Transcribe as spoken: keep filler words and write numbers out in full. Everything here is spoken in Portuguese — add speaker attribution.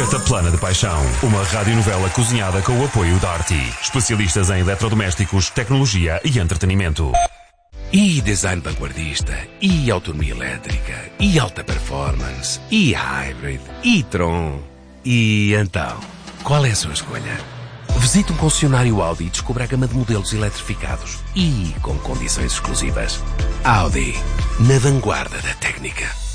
Speaker 1: Cataplana de Paixão, uma radionovela cozinhada com o apoio da Arti. Especialistas em eletrodomésticos, tecnologia e entretenimento.
Speaker 2: E design vanguardista, e autonomia elétrica, e alta performance, e hybrid, e Tron. E então, qual é a sua escolha? Visite um concessionário Audi e descubra a gama de modelos eletrificados e com condições exclusivas. Audi, na vanguarda da técnica.